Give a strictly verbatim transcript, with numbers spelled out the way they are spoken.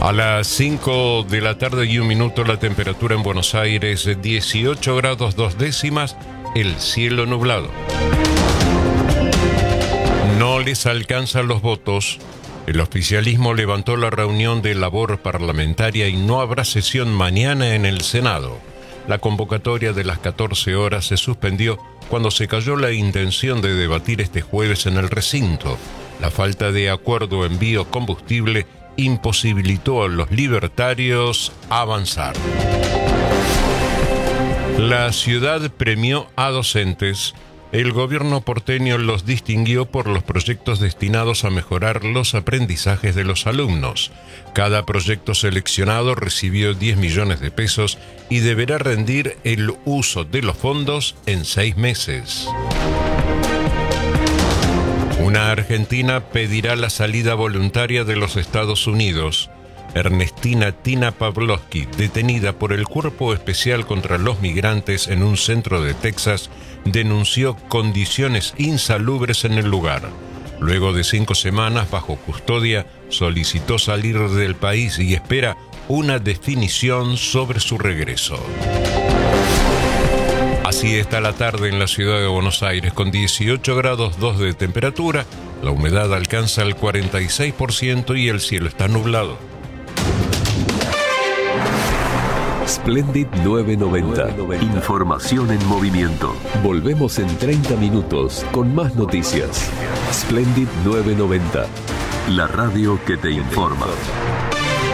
A las cinco de la tarde y un minuto, la temperatura en Buenos Aires, dieciocho grados dos décimas, el cielo nublado. No les alcanzan los votos. El oficialismo levantó la reunión de labor parlamentaria y no habrá sesión mañana en el Senado. La convocatoria de las catorce horas se suspendió cuando se cayó la intención de debatir este jueves en el recinto. La falta de acuerdo en biocombustible imposibilitó a los libertarios avanzar. La ciudad premió a docentes. El gobierno porteño los distinguió por los proyectos destinados a mejorar los aprendizajes de los alumnos. Cada proyecto seleccionado recibió diez millones de pesos y deberá rendir el uso de los fondos en seis meses. Una argentina pedirá la salida voluntaria de los Estados Unidos. Ernestina Tina Pavlovsky, detenida por el Cuerpo Especial contra los Migrantes en un centro de Texas, denunció condiciones insalubres en el lugar. Luego de cinco semanas bajo custodia, solicitó salir del país y espera una definición sobre su regreso. Así está la tarde en la ciudad de Buenos Aires, con dieciocho grados dos de temperatura, la humedad alcanza el cuarenta y seis por ciento y el cielo está nublado. Splendid novecientos noventa. Información en movimiento. Volvemos en treinta minutos con más noticias. Splendid novecientos noventa. La radio que te informa.